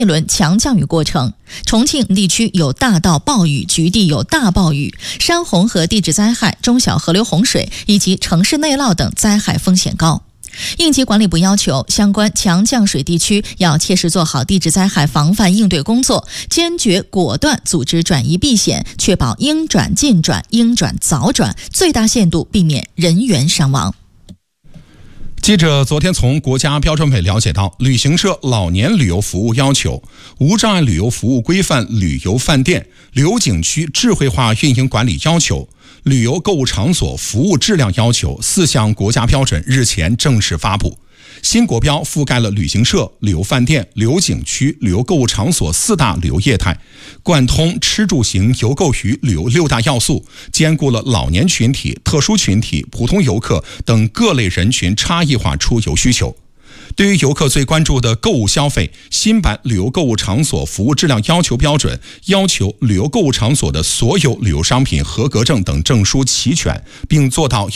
一轮强降雨过程，重庆地区有大到暴雨，局地有大暴雨，山洪和地质灾害、中小河流洪水以及城市内涝等灾害风险高。应急管理部要求相关强降水地区要切实做好地质灾害防范应对工作，坚决果断组织转移避险，确保应转尽转、应转早转，最大限度避免人员伤亡。 记者昨天从国家标准委了解到，旅行社老年旅游服务要求、无障碍旅游服务规范旅游饭店、旅游景区智慧化运营管理要求、旅游购物场所服务质量要求4项国家标准日前正式发布。新国标覆盖了旅行社、旅游饭店、旅游景区、旅游购物场所4大旅游业态，贯通吃住行游购娱旅游6大要素，兼顾了老年群体、特殊群体、普通游客等各类人群差异化出游需求。对于游客最关注的购物消费，新版旅游购物场所服务质量要求标准要求旅游购物场所的所有旅游商品合格证等证书齐全，并做到